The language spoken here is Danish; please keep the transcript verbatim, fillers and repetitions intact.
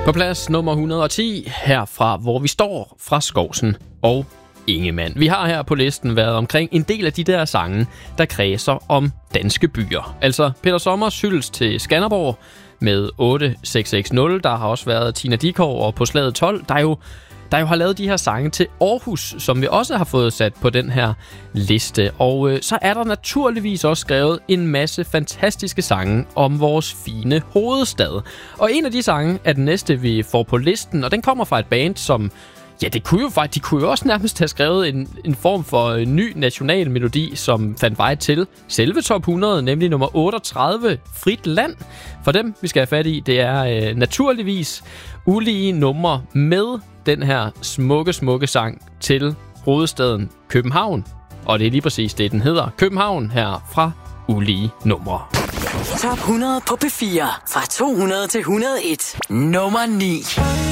På plads nummer et hundrede og ti, herfra hvor vi står, fra Skovsen og Ingemann. Vi har her på listen været omkring en del af de der sange, der kredser om danske byer. Altså Peter Sommers hyldest til Skanderborg med otte seks seks nul. Der har også været Tina Dickow og På slaget tolv, der jo, der jo har lavet de her sange til Aarhus, som vi også har fået sat på den her liste. Og øh, så er der naturligvis også skrevet en masse fantastiske sange om vores fine hovedstad. Og en af de sange er den næste, vi får på listen, og den kommer fra et band, som... Ja, det kunne jo faktisk, de kunne jo også nærmest have skrevet en, en form for en ny national melodi, som fandt vej til selve top hundrede, nemlig nummer otteogtredive, Frit Land. For dem, vi skal have fat i, det er øh, naturligvis ulige numre med den her smukke, smukke sang til hovedstaden København. Og det er lige præcis det, den hedder. København her fra ulige numre. Top hundrede på P fire. Fra to hundrede til et hundrede og en. Nummer ni.